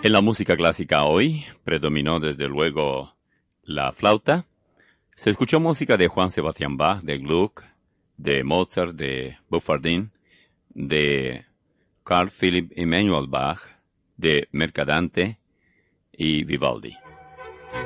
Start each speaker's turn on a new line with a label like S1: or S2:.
S1: En la música clásica hoy predominó desde luego la flauta. Se escuchó música de Juan Sebastián Bach, de Gluck, de Mozart, de Buffardin, de Carl Philipp Emanuel Bach, de Mercadante y Vivaldi.